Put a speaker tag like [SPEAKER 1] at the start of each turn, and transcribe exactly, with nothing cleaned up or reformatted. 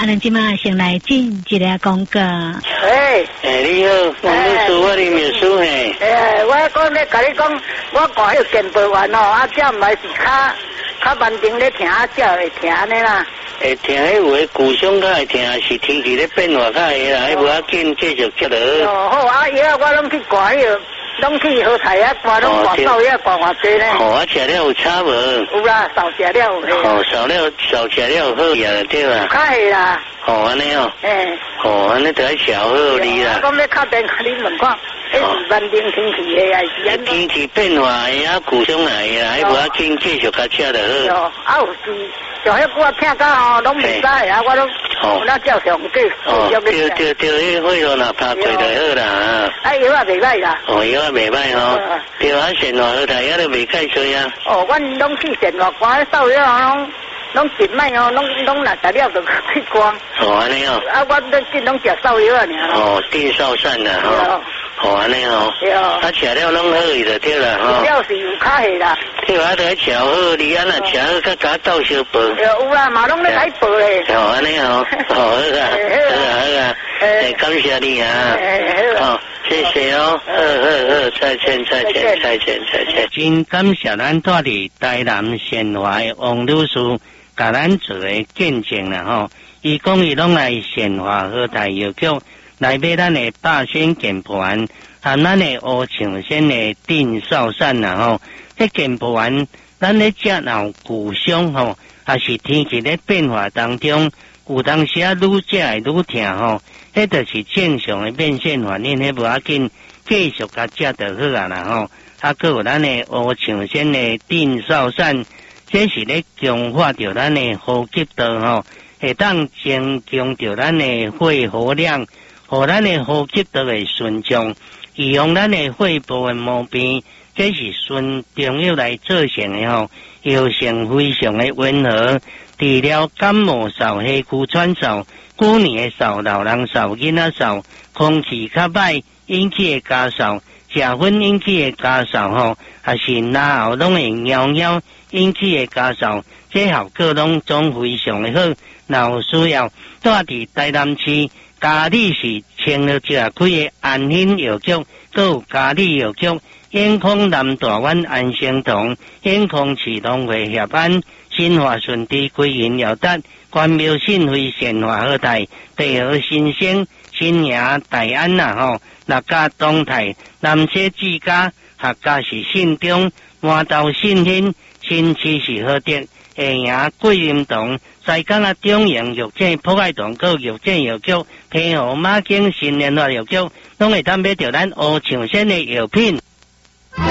[SPEAKER 1] 啊，咱今麦先来进一个广告。
[SPEAKER 2] 哎，
[SPEAKER 3] 哎，你好，王秘书，我的秘书嘿。
[SPEAKER 2] 哎，我讲咧，甲你讲，我看迄个健保员哦，啊，这唔系是较较慢定咧听，啊，这会听呢啦。
[SPEAKER 3] 会听迄有诶故乡较会听，是天气咧变化较会啦，迄无要紧，继续接落。
[SPEAKER 2] 哦好，啊，以后我拢去看迄个。拢去好菜啊，看拢看少遐看偌济呢。
[SPEAKER 3] 哦，啊，食了有差无？
[SPEAKER 2] 有啦，少食了有。
[SPEAKER 3] 哦，少了少食了好呀，对啦。
[SPEAKER 2] 较会啦。
[SPEAKER 3] 哦，安尼哦。
[SPEAKER 2] 诶。
[SPEAKER 3] 哦，安尼就爱小好你啦。
[SPEAKER 2] 我讲要敲电甲你问看，迄是万定天气的还是安怎？
[SPEAKER 3] 天气变化的啊，故乡来的啦，迄无要紧，继续甲吃就好。
[SPEAKER 2] 哦，啊有是，像迄句我听到吼，拢袂知啊，我拢。哦，那照常过。
[SPEAKER 3] 哦，对对对，迄火炉若拍开就好啦啊。
[SPEAKER 2] 啊，药啊袂歹啦。
[SPEAKER 3] 哦，药啊袂歹吼。对啊，生活好台也都袂介衰啊。
[SPEAKER 2] 哦，阮拢去生活关少药拢拢进卖哦，拢拢若食了就去光。
[SPEAKER 3] 哦，安尼哦。
[SPEAKER 2] 啊，我都尽拢食少药啊，尔。
[SPEAKER 3] 哦，定少善啦吼。哦，安尼哦。对哦。啊，食了拢好伊就对啦吼。
[SPEAKER 2] 食了是有较下啦。对
[SPEAKER 3] 啊，都食好，你啊若食好，较甲斗相报。
[SPEAKER 2] 有啦，嘛拢咧来报咧。
[SPEAKER 3] 哦，安尼哦。哦，好啊，好啊，好啊。诶，感谢你啊。好。谢谢哦，好好好，再见再见再见再见。真感谢咱住伫台南县华的王律师，甲咱做个见证啦吼。伊讲伊拢来县华好台药局来买咱的霸轩健保丸，含咱的乌象仙的定少散啦吼。这健保丸咱咧食闹故乡吼，也是天气咧变化当中。有当时啊，愈食会愈疼吼，迄就是正常的变现反应，迄无要紧，继续甲食就好啊啦吼。啊，佮有咱的乌象仙的定少散，这是咧强化着咱的呼吸道吼，会当增强着咱的肺活量，互咱的呼吸道的顺畅，预防咱的肺部的毛病。这是顺中药来做成的吼，药性非常的温和。治疗感冒嗽、气躯喘嗽、过年的嗽、老人嗽、囡仔嗽、空气较歹引起的家嗽、食粉引起的家嗽吼，还是哪后拢会尿尿引起的家嗽，这效果拢总非常的好。若有需要，住伫台南市嘉义市清乐街开的安欣药局，佮有嘉义药局、永康南大湾安生堂、永康市农会协安。新华顺地归云要达，关庙信会鲜花好台，地河新生新营大安呐吼，六家东台南车之家，客家是信中，麻豆信兴，新市是好德，下营桂林堂，西港啊中营药店普爱堂，佮药店药局，平湖马景新联络药局，拢会当买到咱乌象仙的药品。